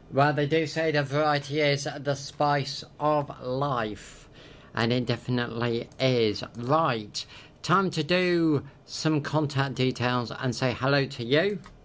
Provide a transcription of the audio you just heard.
Well, they do say that variety is the spice of life, and it definitely is. Right, time to do some contact details and say hello to you.